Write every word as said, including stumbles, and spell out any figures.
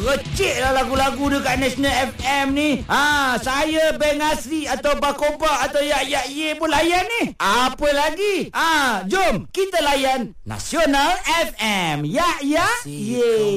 Recik lah lagu-lagu dekat National F M ni. Ha, saya Beng Asri atau Bakoba atau Yak Yak Ye pun layan ni. Apa lagi? Ha, jom kita layan Nasional F M. Yak Yak Ye.